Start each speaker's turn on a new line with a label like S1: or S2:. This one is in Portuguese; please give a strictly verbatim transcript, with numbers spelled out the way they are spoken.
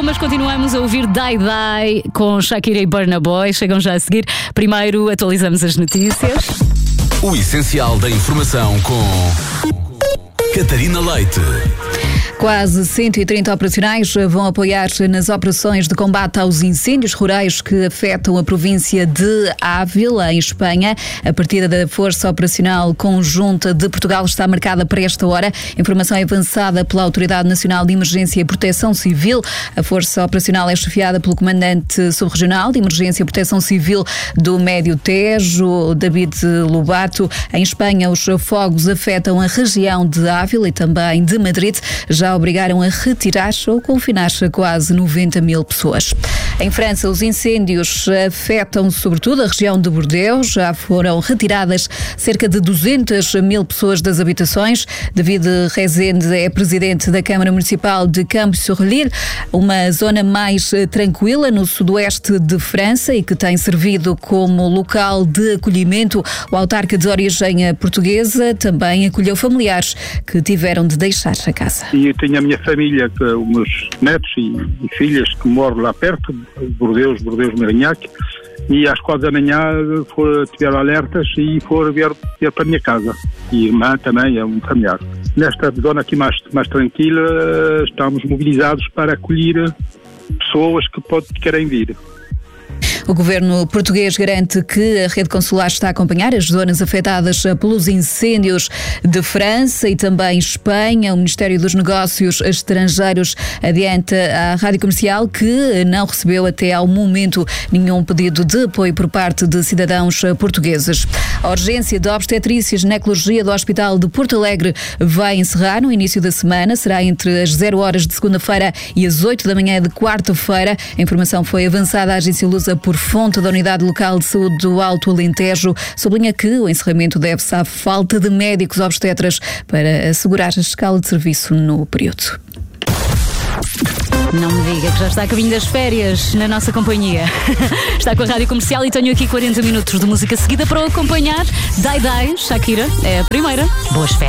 S1: mas continuamos a ouvir Die Die com Shakira e Burna Boy. Chegam já a seguir. Primeiro atualizamos as notícias.
S2: O essencial da informação com Catarina Leite.
S3: Quase cento e trinta operacionais vão apoiar-se nas operações de combate aos incêndios rurais que afetam a província de Ávila, em Espanha. A partida da Força Operacional Conjunta de Portugal está marcada para esta hora. Informação é avançada pela Autoridade Nacional de Emergência e Proteção Civil. A Força Operacional é chefiada pelo Comandante Subregional de Emergência e Proteção Civil do Médio Tejo, David Lobato. Em Espanha, os fogos afetam a região de Ávila e também de Madrid. Já obrigaram a retirar ou confinar quase noventa mil pessoas. Em França, os incêndios afetam sobretudo a região de Bordeaux. Já foram retiradas cerca de duzentas mil pessoas das habitações. David Rezende é presidente da Câmara Municipal de Campos-sur-Lille, uma zona mais tranquila no sudoeste de França e que tem servido como local de acolhimento. O autarca de origem portuguesa também acolheu familiares que tiveram de deixar a casa.
S4: E tenho a minha família, os meus netos e, e filhas que moram lá perto, Bordeaux, Bordeaux, Marignac, e às quatro da manhã for, tiveram alertas e foram ver, ver para a minha casa. E a irmã também é um familiar. Nesta zona aqui mais, mais tranquila, estamos mobilizados para acolher pessoas que pode, querem vir.
S3: O governo português garante que a rede consular está a acompanhar as zonas afetadas pelos incêndios de França e também Espanha. O Ministério dos Negócios Estrangeiros adianta à Rádio Comercial que não recebeu até ao momento nenhum pedido de apoio por parte de cidadãos portugueses. A urgência de obstetrícia e ginecologia do Hospital de Porto Alegre vai encerrar no início da semana. Será entre as zero horas de segunda-feira e as oito da manhã de quarta-feira. A informação foi avançada à agência Lusa por fonte da Unidade Local de Saúde do Alto Alentejo. Sublinha que o encerramento deve-se à falta de médicos obstetras para assegurar a escala de serviço no período.
S1: Não me diga que já está a caminho das férias na nossa companhia. Está com a Rádio Comercial e tenho aqui quarenta minutos de música seguida para o acompanhar. Die Die, Shakira, é a primeira. Boas férias.